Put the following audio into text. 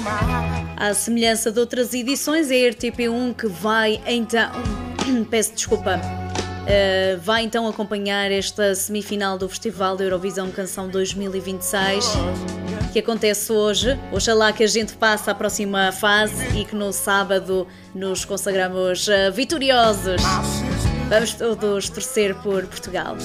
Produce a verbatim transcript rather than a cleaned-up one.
À semelhança de outras edições, é a R T P um que vai então... Peço desculpa. Uh, vai então acompanhar esta semifinal do Festival da Eurovisão Canção dois mil e vinte e seis, que acontece hoje. Oxalá que a gente passe à próxima fase e que no sábado nos consagramos uh, vitoriosos. Vamos todos torcer por Portugal.